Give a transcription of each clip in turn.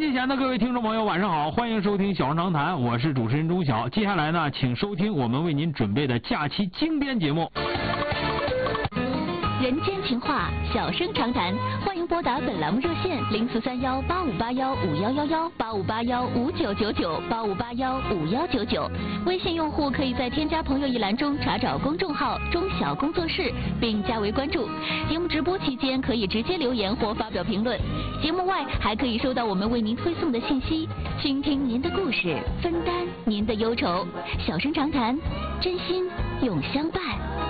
机前的各位听众朋友，晚上好，欢迎收听小声长谈，我是主持人钟晓。接下来呢，请收听我们为您准备的假期精编节目。 人间情话，小声长谈，欢迎拨打本栏目热线0431858151118581599985815199。微信用户可以在添加朋友一栏中查找公众号“钟晓工作室”，并加为关注。节目直播期间可以直接留言或发表评论，节目外还可以收到我们为您推送的信息，倾听您的故事，分担您的忧愁。小声长谈，真心永相伴。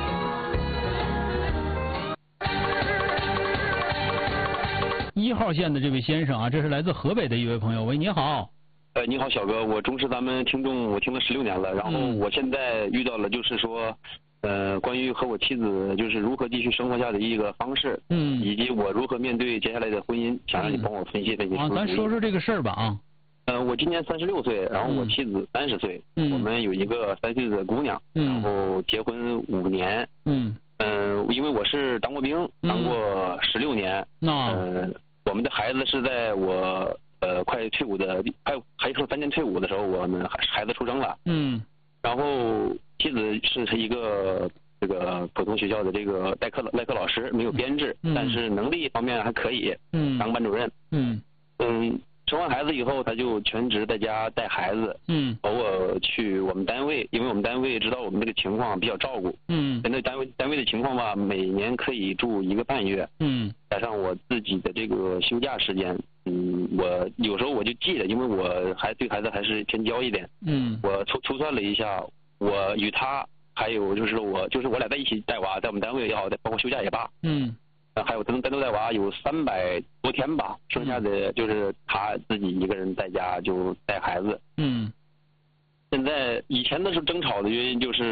1号线的这位先生啊，这是来自河北的一位朋友。喂，你好。 你好，小哥，我忠实咱们听众，我听了16年了。然后我现在遇到了，就是说，关于和我妻子就是如何继续生活下的一个方式，以及我如何面对接下来的婚姻，想让你帮我分析分析。 咱说说这个事儿吧啊。 我今年36岁，然后我妻子30岁，我们有一个3岁的姑娘，然后结婚5年，因为我是当过兵，当过16年，我们的孩子是在我快退伍的，还剩3年退伍的时候，我们孩子出生了，然后妻子是一个这个普通学校的这个代课老师，没有编制，但是能力方面还可以，当班主任，生完孩子以后，他就全职在家带孩子，偶尔去我们单位，因为我们单位知道我们这个情况比较照顾，针对单位的情况吧，每年可以住1个半月，加上我自己的这个休假时间，我有时候我就记得，因为我还对孩子还是偏娇一点，我粗算了一下，我与他还有就是我俩在一起带娃，在我们单位也好，包括休假也罢，还有单独带娃有300多天吧，剩下的就是他自己一个人在家就带孩子。现在以前的时候争吵的原因就是，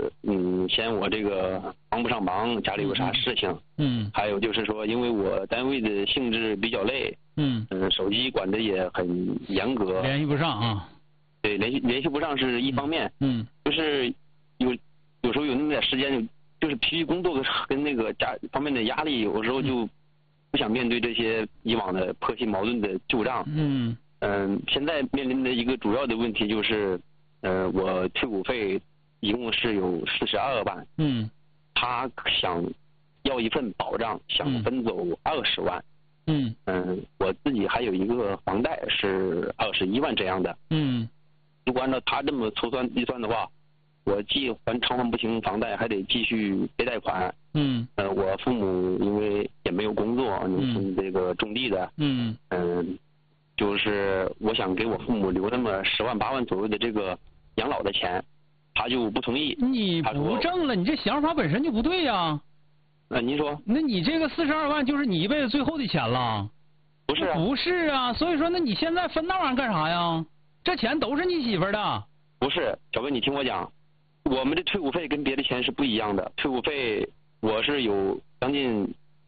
嫌我这个帮不上忙，家里有啥事情。还有就是说，因为我单位的性质比较累，手机管的也很严格， 联系不上啊。 对，联系不上是一方面。就是有时候有那么点时间就是疲于工作跟那个家方面的压力，有时候就不想面对这些以往的婆媳矛盾的旧账。现在面临的一个主要的问题就是，我退伍费一共是有42万，他想要一份保障，想分走20万。我自己还有一个房贷是21万这样的。如果按照他这么粗算计算的话，我既偿还不清房贷，还得继续背贷款。我父母因为也没有工作，这个种地的。就是我想给我父母留那么10万8万左右的这个养老的钱，他就不同意。 你不挣了，你这想法本身就不对呀。 您说？ 那你这个42万就是你一辈子最后的钱了？ 不是啊。 不是啊，所以说那你现在分那玩意儿干啥呀？这钱都是你媳妇儿的。 不是，小哥，你听我讲。我们的退伍费跟别的钱是不一样的，退伍费我是有将近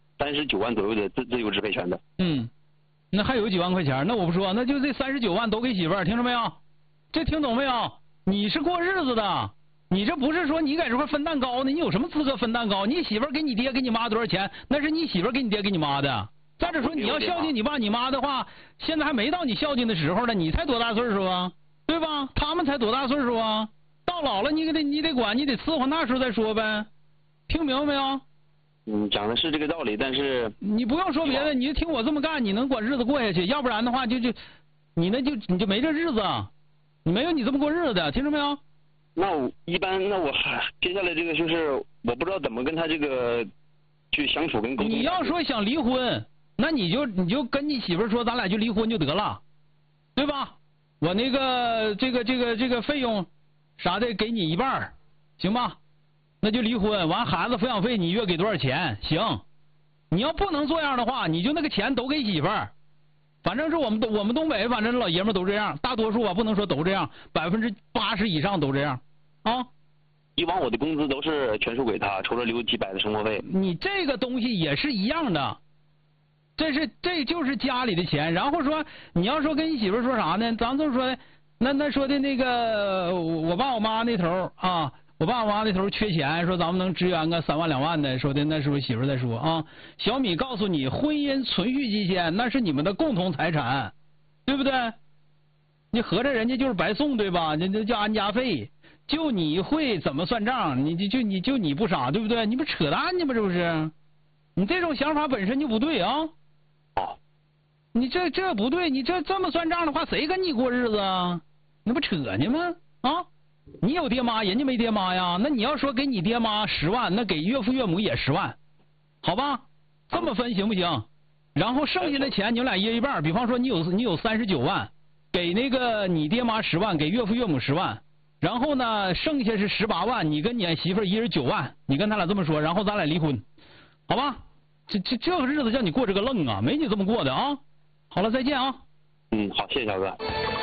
39万左右的自由支配权的。 那还有几万块钱，那我不说，那就这39万都给媳妇儿，听着没有？这听懂没有？你是过日子的，你这不是说你在这块分蛋糕呢？你有什么资格分蛋糕？你媳妇儿给你爹给你妈多少钱？那是你媳妇儿给你爹给你妈的。再者说，你要孝敬你爸你妈的话，现在还没到你孝敬的时候呢，你才多大岁数啊？对吧？他们才多大岁数啊？到老了你得管，你得伺候，那时候再说呗。听明白没有？ 讲的是这个道理，但是你不用说别的，你就听我这么干，你能管日子过下去。要不然的话，你就没这日子，你没有你这么过日子的，听着没有？ 那我接下来这个就是我不知道怎么跟他这个去相处跟沟通。 你要说想离婚，那你就跟你媳妇说，咱俩就离婚就得了，对吧？我那个这个费用啥的给你一半，行吧？那就离婚，完孩子抚养费你月给多少钱？行，你要不能这样的话，你就那个钱都给媳妇儿。反正是我们东北，反正老爷们都这样，大多数吧不能说都这样，80%以上都这样啊。 以往我的工资都是全数给他，除了留几百的生活费。 你这个东西也是一样的，这就是家里的钱。然后说你要说跟你媳妇说啥呢？咱就说那说的那个我爸我妈那头啊。我爸我妈那头缺钱，说咱们能支援个3万2万的，说的那是我媳妇在说啊。小米告诉你，婚姻存续期间那是你们的共同财产， 对不对？你合着人家就是白送，对吧？那叫安家费，就你会怎么算账？你不傻，对不对？你不扯淡呢吗？这不是？你这种想法本身就不对啊！你这不对，你这么算账的话，谁跟你过日子啊？那不扯呢吗？啊！你有爹妈，人家没爹妈呀。那你要说给你爹妈10万，那给岳父岳母也10万，好吧？这么分行不行？然后剩下的钱你们俩一人一半，比方说你有39万，给那个你爹妈10万，给岳父岳母10万，然后呢剩下是18万，你跟你媳妇一人9万，你跟他俩这么说，然后咱俩离婚，好吧？这个日子叫你过这个愣啊，没你这么过的啊！好了，再见啊！ 好，谢谢小哥。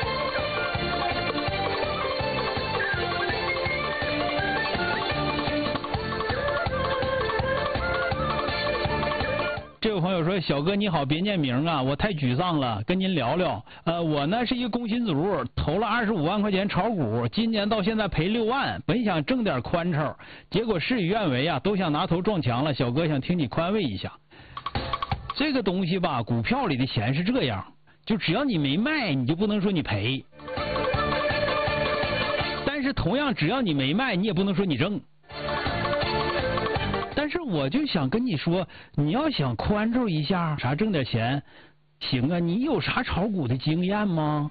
这位朋友说：“小哥你好，别念名啊，我太沮丧了，跟您聊聊。我呢是一个工薪族，投了25万块钱炒股，今年到现在赔6万，本想挣点宽钞，结果事与愿违啊，都想拿头撞墙了。小哥想听你宽慰一下。这个东西吧，股票里的钱是这样，就只要你没卖，你就不能说你赔。但是同样，只要你没卖，你也不能说你挣。”但是我就想跟你说，你要想宽住一下，啥挣点钱，行啊？你有啥炒股的经验吗？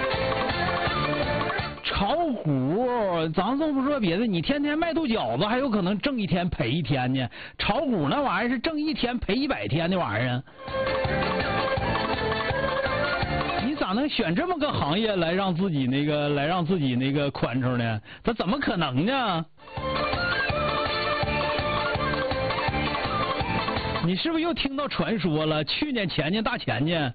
炒股，咱这不说别的，你天天卖豆饺子，还有可能挣一天赔一天呢。炒股那玩意儿是挣一天赔100天的玩意儿。你咋能选这么个行业来让自己那个宽住呢？他怎么可能呢？你是不是又听到传说了？去年前年大前年，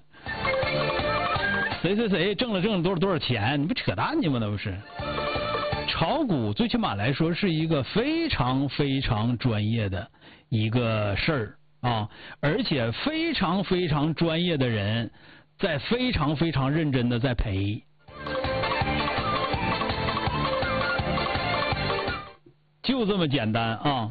谁挣了多少钱？你不扯淡呢吗？那不是。炒股最起码来说是一个非常非常专业的一个事儿啊，而且非常非常专业的人在非常非常认真的在赔。就这么简单啊。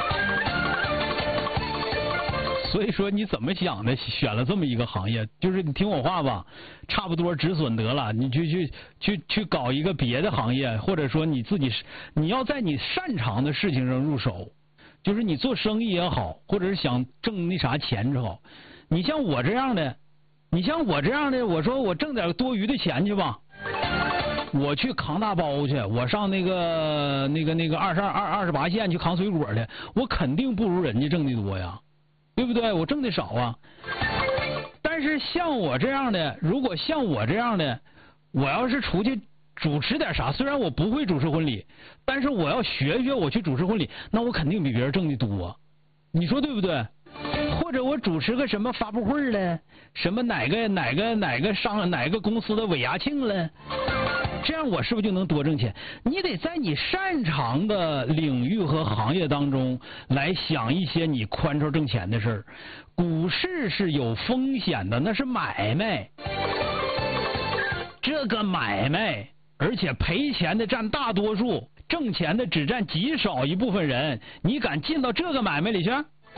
所以说你怎么想的？选了这么一个行业，就是你听我话吧，差不多止损得了，你去搞一个别的行业，或者说你要在你擅长的事情上入手，就是你做生意也好，或者是想挣那啥钱也好。你像我这样的，我说我挣点多余的钱去吧，我去扛大包去，我上那个28线去扛水果去，我肯定不如人家挣的多呀。对不对？我挣的少啊。但是像我这样的，如果像我这样的，我要是出去主持点啥，虽然我不会主持婚礼，但是我要学我去主持婚礼，那我肯定比别人挣的多。你说对不对？或者我主持个什么发布会了，什么哪个公司的尾牙庆了，这样我是不是就能多挣钱？你得在你擅长的领域和行业当中来想一些你宽绰挣钱的事儿。股市是有风险的，那是买卖，这个买卖，而且赔钱的占大多数，挣钱的只占极少一部分人。你敢进到这个买卖里去？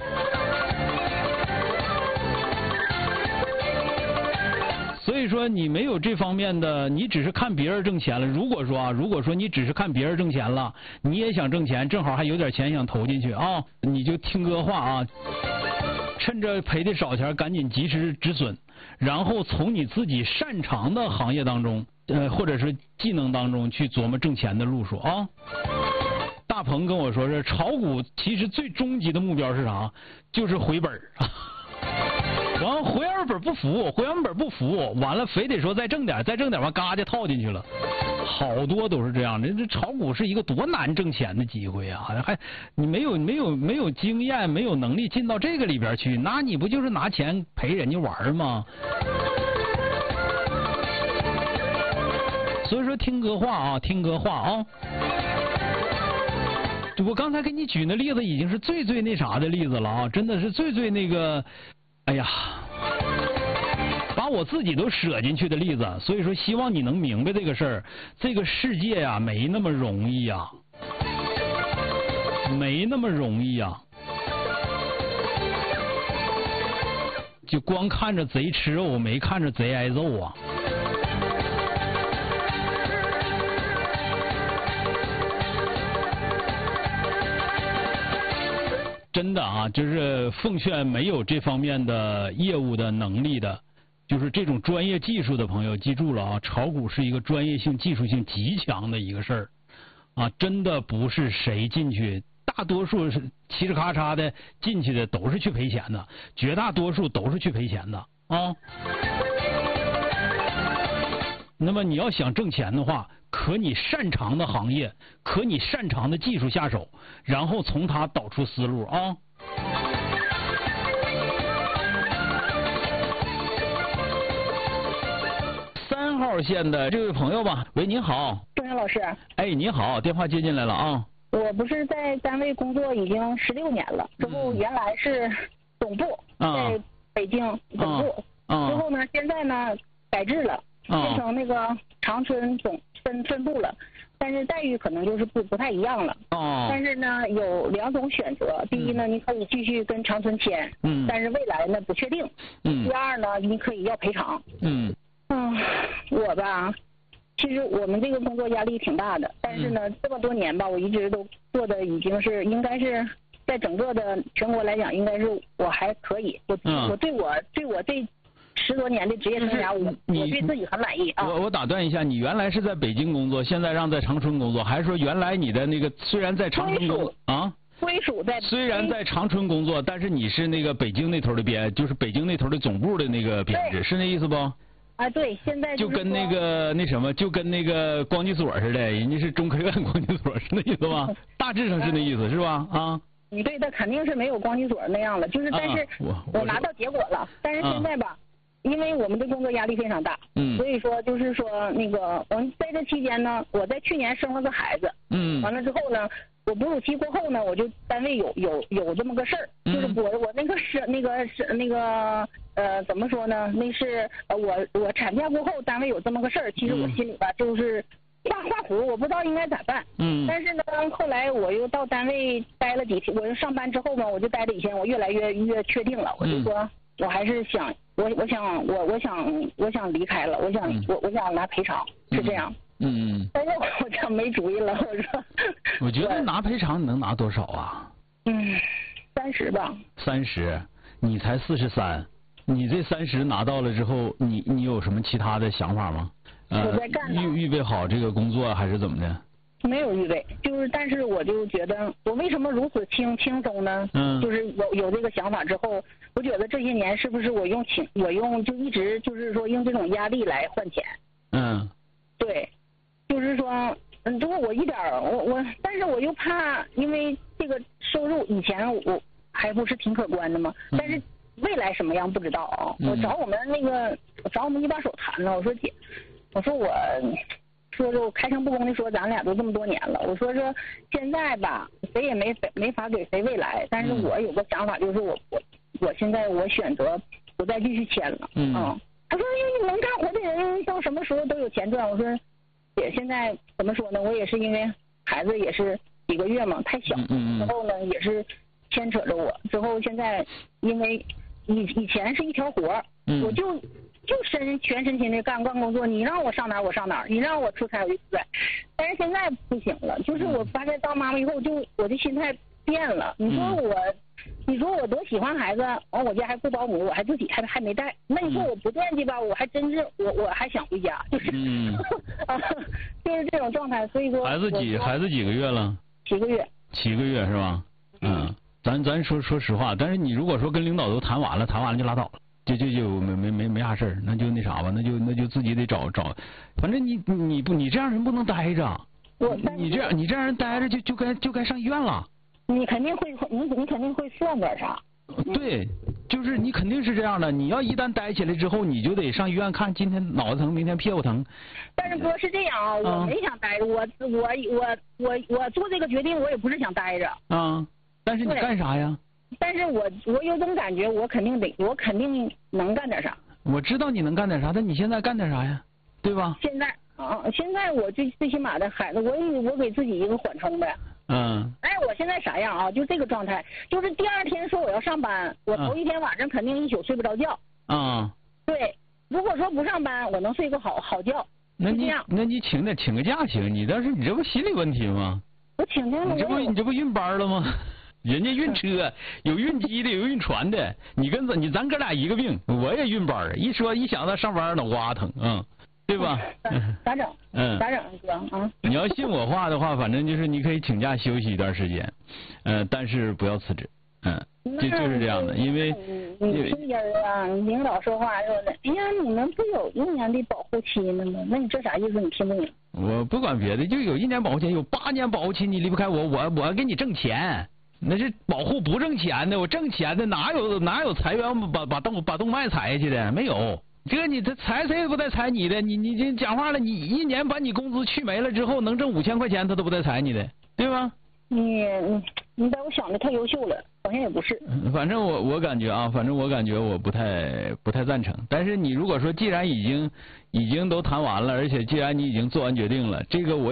所以说你没有这方面的，你只是看别人挣钱了。如果说你只是看别人挣钱了，你也想挣钱，正好还有点钱想投进去啊，你就听哥话啊，趁着赔的少钱赶紧及时止损，然后从你自己擅长的行业当中或者是技能当中去琢磨挣钱的路数啊。大鹏跟我说是炒股其实最终极的目标是啥？就是回本完了回完本不服，完了非得说再挣点，完嘎就套进去了，好多都是这样的。这炒股是一个多难挣钱的机会啊！还你没有经验，没有能力进到这个里边去，那你不就是拿钱陪人家玩吗？所以说听哥话啊！我刚才给你举那例子已经是最那啥的例子了啊，真的是最那个。哎呀，把我自己都舍进去的例子，所以说希望你能明白这个事儿。这个世界呀，没那么容易呀，没那么容易呀。就光看着贼吃肉，没看着贼挨揍啊。 真的啊，就是奉劝没有这方面的业务的能力的，就是这种专业技术的朋友，记住了啊，炒股是一个专业性、技术性极强的一个事儿啊，真的不是谁进去，大多数是嘁哩咔嚓的进去的都是去赔钱的，绝大多数都是去赔钱的啊。那么你要想挣钱的话，可你擅长的行业，可你擅长的技术下手，然后从它导出思路啊。3号线的这位朋友吧，喂，您好。 钟阳老师。 哎，你好，电话接进来了啊。 我不是在单位工作已经16年了，之后原来是总部，在北京总部，之后呢，现在呢改制了。变成那个长春总分部了，但是待遇可能就是不太一样了。但是呢，有2种选择。第一呢，你可以继续跟长春签，但是未来呢不确定。第二呢，你可以要赔偿。我吧，其实我们这个工作压力挺大的，但是呢，这么多年吧，我一直都做的已经是应该是在整个的全国来讲，应该是我还可以。我对我这10多年的职业生涯，我对自己很满意啊。 我打断一下，你原来是在北京工作，现在让在长春工作，还是说原来你的那个虽然在长春工作啊？ 归属在。 虽然在长春工作，但是你是那个北京那头的就是北京那头的总部的那个编制，是那意思不？ 啊，对，现在就跟那个就跟那个光机所似的，人家是中科院光机所，是那意思吗？大致上是那意思，是吧？啊。 对，他肯定是没有光机所那样了，就是但是我拿到结果了，但是现在吧。因为我们的工作压力非常大，所以说就是说那个我们在这期间呢，我在去年生了个孩子，完了之后呢，我哺乳期过后呢，我就单位有这么个事儿，就是我那个怎么说呢？那是我产假过后单位有这么个事儿，其实我心里吧就是画符，我不知道应该咋办。但是呢，后来我又到单位待了几天，我又上班之后呢，我就待了几天，我越来越确定了，我就说我还是想。我想离开了，我想拿赔偿，是这样。但是我想没主意了，我说。 我觉得拿赔偿你能拿多少啊 ？30吧。 30，你才43，你这30拿到了之后，你有什么其他的想法吗？ 我在干呢。 预备好这个工作还是怎么的？ 没有预备，但是我就觉得我为什么如此轻松呢？就是有这个想法之后，我觉得这些年是不是我用就一直就是说用这种压力来换钱？对，就是说，如果我一点但是我又怕，因为这个收入以前我还不是挺可观的吗？但是未来什么样不知道啊。我找我们一把手谈了，我说姐，我说我开诚布公的说，咱俩都这么多年了。我说现在吧，谁也没法给谁未来。但是我有个想法，就是我现在我选择不再继续签了。他说你能干活的人到什么时候都有钱赚。我说姐，现在怎么说呢？我也是因为孩子也是几个月嘛，太小。之后呢也是牵扯着我。之后现在因为以前是一条活，我就全身心的干工作，你让我上哪儿我上哪儿，你让我出差我就出差。但是现在不行了，就是我发现当妈妈以后，我的心态变了。你说我多喜欢孩子，完我家还雇保姆，我还自己还没带。那你说我不惦记吧，我还真是我还想回家，就是就是这种状态。所以说孩子几个月了 ？7个月。 7个月是吧？咱说实话，但是你如果说跟领导都谈完了就拉倒了。就没啥事儿，那就那啥吧，那就自己得找，反正你这样人不能待着，你这样人待着就该上医院了。 你肯定会算点啥？ 对，就是你肯定是这样的。你要一旦待起来之后，你就得上医院看，今天脑子疼，明天屁股疼。 但是哥是这样啊，我没想待着，我做这个决定，我也不是想待着。 但是你干啥呀？ 但是我有种感觉，我肯定能干点啥。我知道你能干点啥，但你现在干点啥呀？对吧？ 现在我最起码的孩子，我给自己一个缓冲呗。我现在啥样啊？就这个状态，就是第2天说我要上班，我头一天晚上肯定一宿睡不着觉。对，如果说不上班，我能睡个好觉。那你请个假行，你这不心理问题吗？ 我请假了。 你这不晕班了吗？ 人家运车，有运机的，有运船的。咱哥俩一个病，我也运班，一想到上班脑瓜疼，对吧？ 咋整？咋整哥啊？ 你要信我话的话，反正就是你可以请假休息一段时间，但是不要辞职，就是这样的，因为你听人啊，领导说话说的，哎呀，你们不有1年的保护期呢吗？那你这啥意思？你听不懂？ 我不管别的，就有1年保护期，有8年保护期，你离不开我，我给你挣钱，那是保护不挣钱的，我挣钱的哪有裁员把动脉裁下去的？没有。这你裁谁也不带裁你的，你这讲话了，你1年把你工资去没了之后，能挣5000块钱，他都不带裁你的，对吧？ 你把我想的太优秀了，好像也不是。 反正我感觉啊，我不太赞成。但是你如果说既然已经都谈完了，而且既然你已经做完决定了，这个我